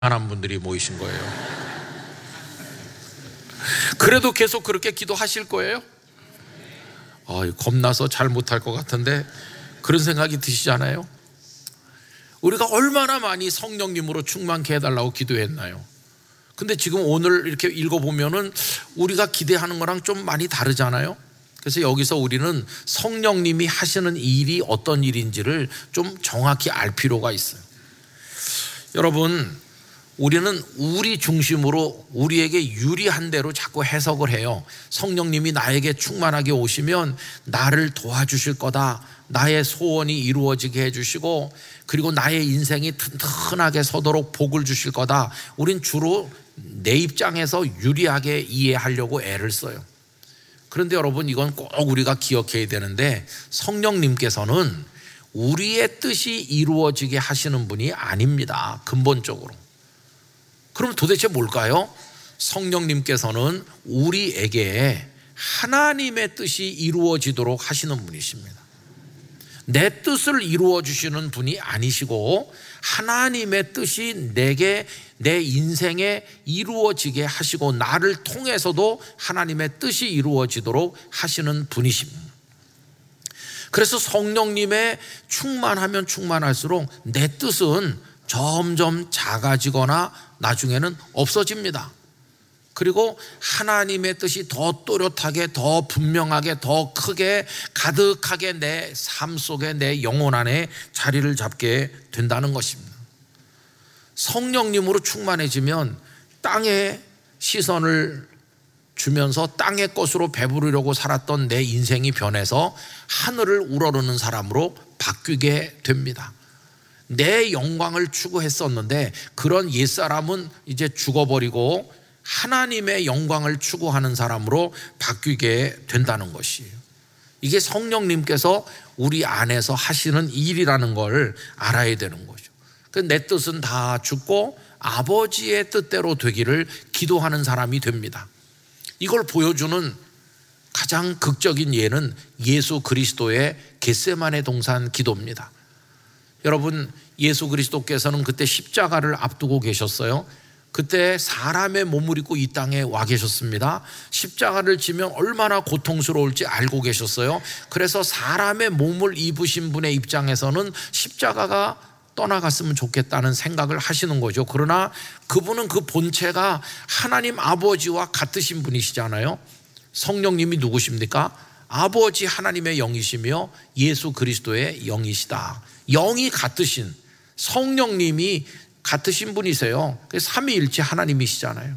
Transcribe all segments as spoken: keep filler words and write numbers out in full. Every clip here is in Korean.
한 분들이 모이신 거예요. 그래도 계속 그렇게 기도하실 거예요? 아, 겁나서 잘 못할 것 같은데 그런 생각이 드시잖아요. 우리가 얼마나 많이 성령님으로 충만케 해달라고 기도했나요? 근데 지금 오늘 이렇게 읽어보면은 우리가 기대하는 거랑 좀 많이 다르잖아요. 그래서 여기서 우리는 성령님이 하시는 일이 어떤 일인지를 좀 정확히 알 필요가 있어요. 여러분, 우리는 우리 중심으로 우리에게 유리한 대로 자꾸 해석을 해요. 성령님이 나에게 충만하게 오시면 나를 도와주실 거다, 나의 소원이 이루어지게 해주시고 그리고 나의 인생이 튼튼하게 서도록 복을 주실 거다. 우린 주로 내 입장에서 유리하게 이해하려고 애를 써요. 그런데 여러분, 이건 꼭 우리가 기억해야 되는데 성령님께서는 우리의 뜻이 이루어지게 하시는 분이 아닙니다. 근본적으로. 그럼 도대체 뭘까요? 성령님께서는 우리에게 하나님의 뜻이 이루어지도록 하시는 분이십니다. 내 뜻을 이루어 주시는 분이 아니시고 하나님의 뜻이 내게, 내 인생에 이루어지게 하시고 나를 통해서도 하나님의 뜻이 이루어지도록 하시는 분이십니다. 그래서 성령님의 충만하면 충만할수록 내 뜻은 점점 작아지거나 나중에는 없어집니다. 그리고 하나님의 뜻이 더 또렷하게, 더 분명하게, 더 크게, 가득하게 내 삶 속에, 내 영혼 안에 자리를 잡게 된다는 것입니다. 성령님으로 충만해지면 땅에 시선을 주면서 땅의 것으로 배부르려고 살았던 내 인생이 변해서 하늘을 우러르는 사람으로 바뀌게 됩니다. 내 영광을 추구했었는데 그런 옛사람은 이제 죽어버리고 하나님의 영광을 추구하는 사람으로 바뀌게 된다는 것이에요. 이게 성령님께서 우리 안에서 하시는 일이라는 걸 알아야 되는 거죠. 내 뜻은 다 죽고 아버지의 뜻대로 되기를 기도하는 사람이 됩니다. 이걸 보여주는 가장 극적인 예는 예수 그리스도의 겟세마네 동산 기도입니다. 여러분, 예수 그리스도께서는 그때 십자가를 앞두고 계셨어요. 그때 사람의 몸을 입고 이 땅에 와 계셨습니다. 십자가를 지면 얼마나 고통스러울지 알고 계셨어요. 그래서 사람의 몸을 입으신 분의 입장에서는 십자가가 떠나갔으면 좋겠다는 생각을 하시는 거죠. 그러나 그분은 그 본체가 하나님 아버지와 같으신 분이시잖아요. 성령님이 누구십니까? 아버지 하나님의 영이시며 예수 그리스도의 영이시다. 영이 같으신, 성령님이 같으신 분이세요. 삼위일체 하나님이시잖아요.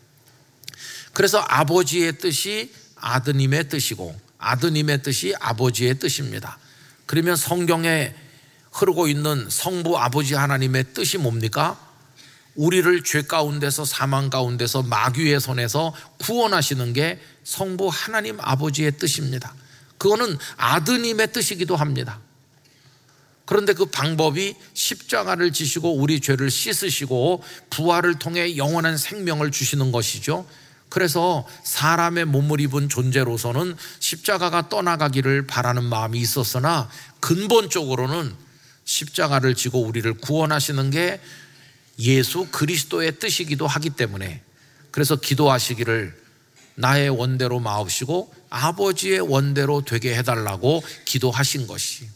그래서 아버지의 뜻이 아드님의 뜻이고 아드님의 뜻이 아버지의 뜻입니다. 그러면 성경에 흐르고 있는 성부 아버지 하나님의 뜻이 뭡니까? 우리를 죄 가운데서, 사망 가운데서, 마귀의 손에서 구원하시는 게 성부 하나님 아버지의 뜻입니다. 그거는 아드님의 뜻이기도 합니다. 그런데 그 방법이 십자가를 지시고 우리 죄를 씻으시고 부활을 통해 영원한 생명을 주시는 것이죠. 그래서 사람의 몸을 입은 존재로서는 십자가가 떠나가기를 바라는 마음이 있었으나 근본적으로는 십자가를 지고 우리를 구원하시는 게 예수 그리스도의 뜻이기도 하기 때문에, 그래서 기도하시기를 나의 원대로 마옵시고 아버지의 원대로 되게 해달라고 기도하신 것이,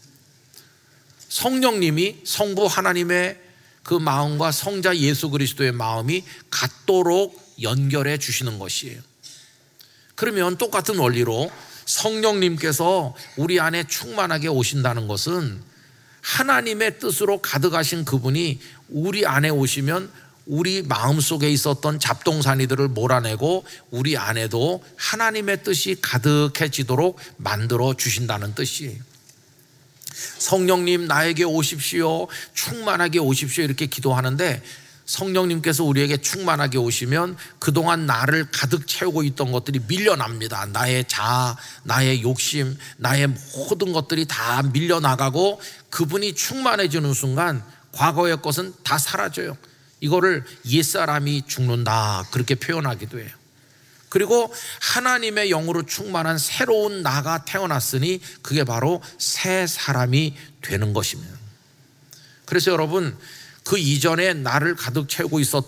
성령님이 성부 하나님의 그 마음과 성자 예수 그리스도의 마음이 같도록 연결해 주시는 것이에요. 그러면 똑같은 원리로 성령님께서 우리 안에 충만하게 오신다는 것은 하나님의 뜻으로 가득하신 그분이 우리 안에 오시면 우리 마음속에 있었던 잡동사니들을 몰아내고 우리 안에도 하나님의 뜻이 가득해지도록 만들어 주신다는 뜻이에요. 성령님 나에게 오십시오, 충만하게 오십시오 이렇게 기도하는데, 성령님께서 우리에게 충만하게 오시면 그동안 나를 가득 채우고 있던 것들이 밀려납니다. 나의 자아, 나의 욕심, 나의 모든 것들이 다 밀려나가고 그분이 충만해지는 순간 과거의 것은 다 사라져요. 이거를 옛사람이 죽는다 그렇게 표현하기도 해요. 그리고 하나님의 영으로 충만한 새로운 나가 태어났으니 그게 바로 새 사람이 되는 것입니다. 그래서 여러분, 그 이전에 나를 가득 채우고 있었던